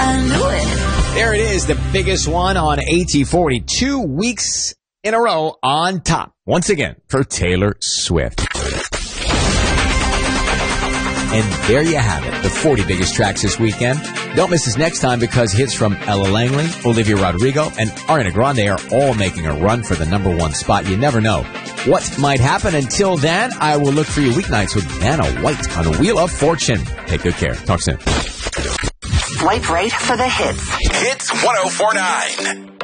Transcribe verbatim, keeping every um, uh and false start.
I knew it. There it is, the biggest one on A T forty. Two weeks in a row on top. Once again, for Taylor Swift. And there you have it, the forty biggest tracks this weekend. Don't miss us next time because hits from Ella Langley, Olivia Rodrigo, and Ariana Grande are all making a run for the number one spot. You never know what might happen. Until then, I will look for you weeknights with Vanna White on the Wheel of Fortune. Take good care. Talk soon. Swipe right for the hits. Hits one oh four point nine.